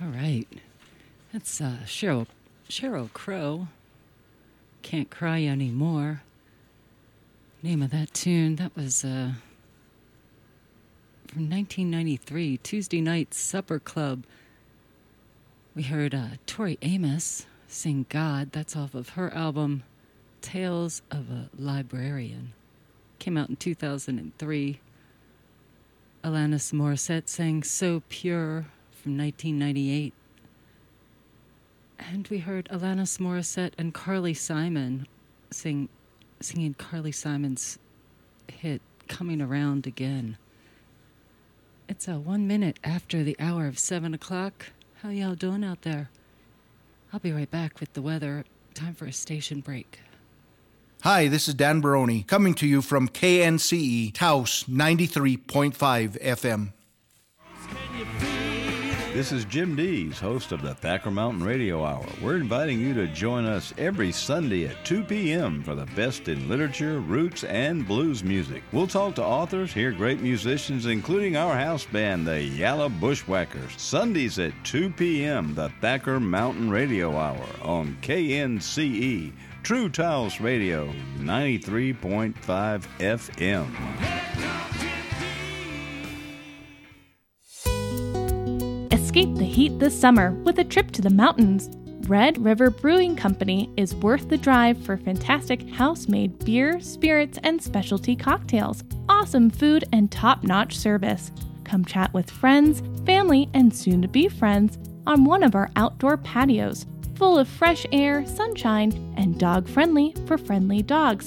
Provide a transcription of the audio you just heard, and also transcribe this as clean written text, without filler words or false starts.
All right. That's Sheryl Crow. Can't Cry Anymore. Name of that tune. That was from 1993, Tuesday Night Supper Club. We heard Tori Amos sing God. That's off of her album Tales of a Librarian. Came out in 2003. Alanis Morissette sang So Pure from 1998. And we heard Alanis Morissette and Carly Simon singing Carly Simon's hit Coming Around Again. It's 1 minute after the hour of 7 o'clock. How y'all doing out there? I'll be right back with the weather. Time for a station break. Hi, this is Dan Baroni, coming to you from KNCE Taos 93.5 FM. This is Jim Dees, host of the Thacker Mountain Radio Hour. We're inviting you to join us every Sunday at 2 p.m. for the best in literature, roots, and blues music. We'll talk to authors, hear great musicians, including our house band, the Yalla Bushwhackers. Sundays at 2 p.m., the Thacker Mountain Radio Hour on KNCE, True Taos Radio, 93.5 FM. Escape the heat this summer with a trip to the mountains. Red River Brewing Company is worth the drive for fantastic house-made beer, spirits, and specialty cocktails, awesome food, and top-notch service. Come chat with friends, family, and soon-to-be friends on one of our outdoor patios, full of fresh air, sunshine, and dog-friendly for friendly dogs.